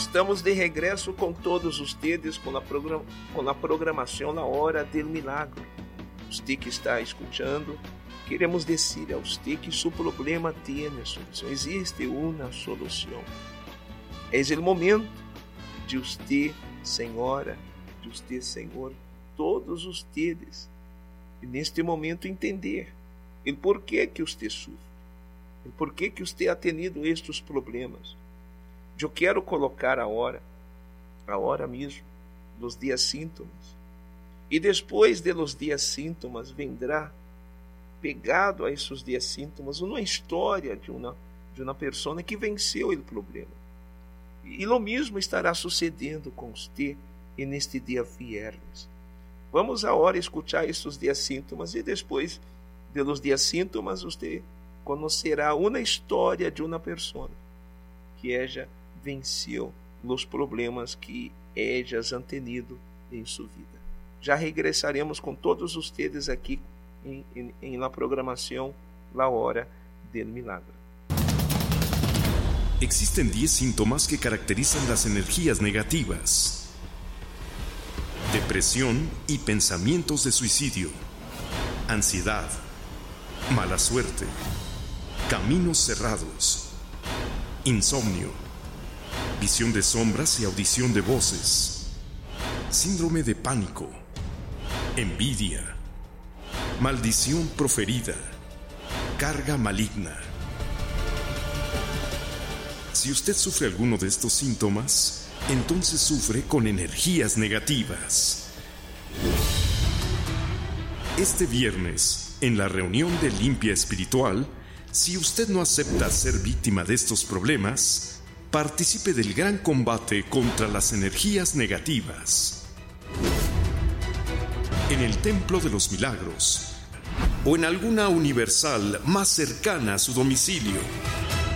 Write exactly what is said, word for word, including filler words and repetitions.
Estamos de regresso com todos ustedes com a, program... com a programação na Hora del Milagro. Você que está escutando, queremos dizer a você que seu problema tem solução. Existe uma solução. É o momento de você, senhora, de você, senhor, todos ustedes, e neste momento entender o porquê que você sofre, o porquê que você ha tenido estes problemas. Eu quero colocar a hora, a hora mesmo, dos dias sintomas. E depois de los dias sintomas, vendrá, pegado a esses dias sintomas, uma história de uma, de uma pessoa que venceu o problema. E o mesmo estará sucedendo com você neste dia viernes. Vamos agora escutar esses dias sintomas e depois de los dias sintomas, você conhecerá uma história de uma pessoa que ella venceu os problemas que ellas han tenido em sua vida. Já regressaremos com todos ustedes aqui em, em, em la programação La Hora del Milagro. Existen diez síntomas que caracterizan las energías negativas: depresión y pensamientos de suicidio, ansiedad, mala suerte, caminos cerrados, insomnio, visión de sombras y audición de voces, síndrome de pánico, envidia, maldición proferida, carga maligna. Si usted sufre alguno de estos síntomas, entonces sufre con energías negativas. Este viernes, en la reunión de limpia espiritual, si usted no acepta ser víctima de estos problemas, participe del gran combate contra las energías negativas. En el Templo de los Milagros o en alguna universal más cercana a su domicilio.